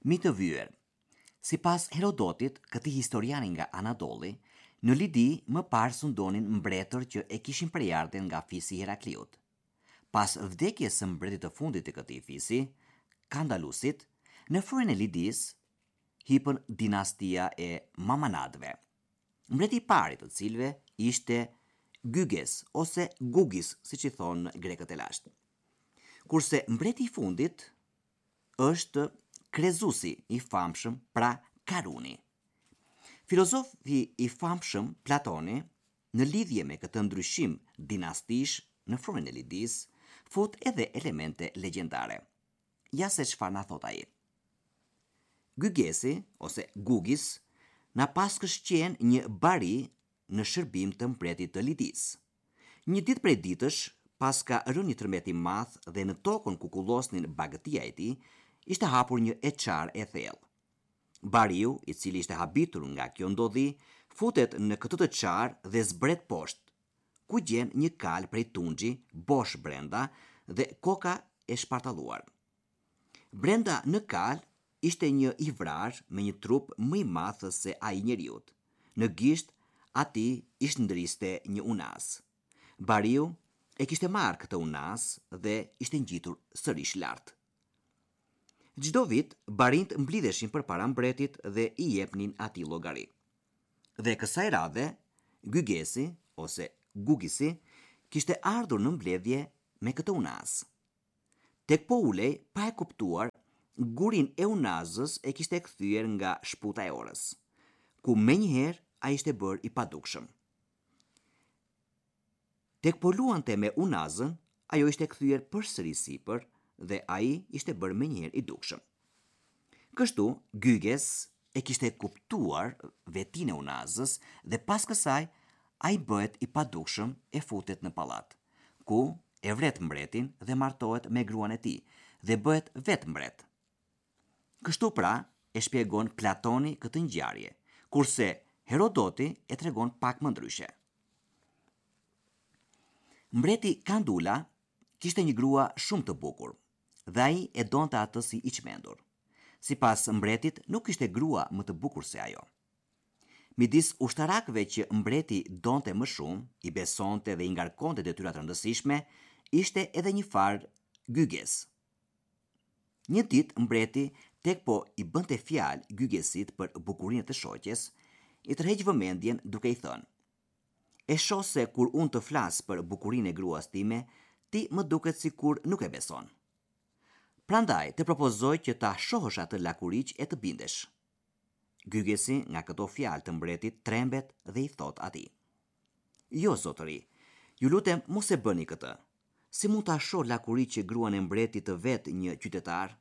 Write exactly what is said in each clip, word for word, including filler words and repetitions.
Mi të vyer. Sipas Herodotit, këtij historiani nga Anadolli, në Lidi më parë sundonin mbretër që e kishin përjardhën nga fisi Herakliut. Pas vdekjes së mbretit të fundit të këtij fisi, Kandalusit, në frujën e Lidis, hipën dinastia e Mamanadëve. Mbreti i parë të cilëve ishte Gyges ose Gugis, siç i thonë grekët e lashtë. Kurse mbreti i fundit është Krezusi i famshëm, pra Karuni. Filozofi i famshëm Platoni, në lidhje me këtë ndryshim dinastish në frujën e Lidis, fut edhe elemente legjendare. Ja se çfarë na thot ai. Gygesi ose Gugis na pas kështjen një bari në shërbim të mbretit të Lidis. Një ditë prej ditësh, pas ka rënë një tërmet i madh dhe në tokën ku kullosnin bagëtia e tij, ishte hapur një eçar e thellë. Bariu, i cili ishte habitur nga kjo ndodhi, futet në këtë të çar dhe zbret poshtë, ku gjen një kal prej tunxhi, bosh brenda dhe koka e shpartalluar. Brenda në kal ishte një i vrarë me një trup më i madh se ai i njeriut. Në gisht atij ishte ndriste një unas. Bariu e kishte marrë këtë unas dhe ishte ngjitur sërish lart. Çdo vit, barinjt mblidheshin përpara mbretit dhe i jepnin atij llogari. Dhe kësaj radhe, Gygesi ose Gugisi kishte ardhur në mbledhje me këtë unas. Tek po ulej, pa e kuptuar, gurin e unazës e kishte kthyer nga shputa e orës, ku menjëherë ai ishte bërë i padukshëm. Tek po luante me unazën, ajo ishte kthyer përsëri sipër dhe ai ishte bërë menjëherë i dukshëm. Kështu, Gyges e kishte kuptuar vetinë e unazës dhe pas kësaj ai bëhet i padukshëm e futet në pallat, ku e vret mbretin dhe martohet me gruan e tij dhe bëhet vetë mbret. Kështu pra e shpjegon Platoni këtë ngjarje, kurse Herodoti e tregon pak më ndryshe. Mbreti Kandula kishte një grua shumë të bukur dhe ai e donte atë si i çmendur. Sipas mbretit, nuk kishte grua më të bukur se ajo. Midis ushtarakëve që mbreti donte më shumë, i besonte dhe i ngarkonte detyrat rëndësishme, ishte edhe një far Gyges. Një ditë mbreti, tek po i bënte fjalë Gygesit për bukurinë të shoqes, i tërheq vëmendjen duke i thënë: "E shoh se kur unë të flas për bukurinë e gruas time, ti më duket sikur nuk e beson. Prandaj të propozoj që ta shohësh atë lakuriq e të bindesh." Gygesi, nga këto fjalë të mbretit, trembet dhe i thot atij: "Jo, zotëri, ju lutem mos e bëni këtë. Si mund ta shoh lakuriq e gruan e mbretit të vet një qytetar?"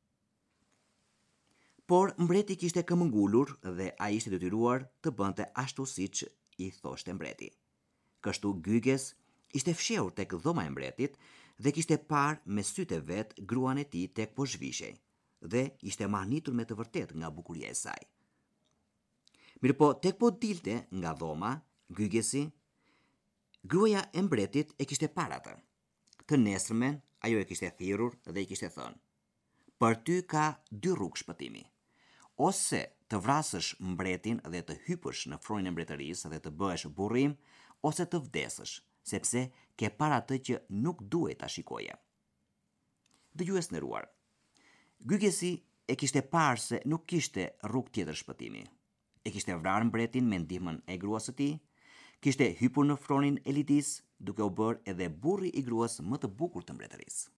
Por mbreti kishte këmbëngulur dhe ai ishte detyruar të bënte ashtu siç i thoshte mbreti. Kështu Gyges ishte fshehur tek dhoma e mbretit dhe kishte parë me sytë e vet gruan e tij tek po zhvishej dhe ishte mahnitur me të vërtetë nga bukuria e saj. Mirëpo tek po dilte nga dhoma, Gygesi, gruaja e mbretit e kishte parë atë. Të nesërmen ajo e kishte thirrur dhe i kishte thënë: "Për ty ka dy rrugë shpëtimi. Ose të vrasësh mbretin dhe të hypësh në frojën e mbretërisë dhe të bëhesh burrim, ose të vdesësh, sepse ke para atë që nuk duhet ta shikoje." Dëgjues nderuar, Gygesi e kishte parë se nuk kishte rrugë tjetër shpëtimi. E kishte vrarë mbretin me ndihmën e gruas së tij, kishte hypur në fronin e Lidis, duke u bërë edhe burri i gruas më të bukur të mbretërisë.